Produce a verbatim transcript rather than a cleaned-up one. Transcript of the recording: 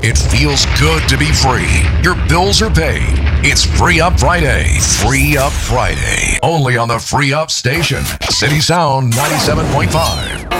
It feels good to be free. Your bills are paid. It's Free Up Friday. Free Up Friday. Only on the Free Up station. City Sound ninety-seven point five.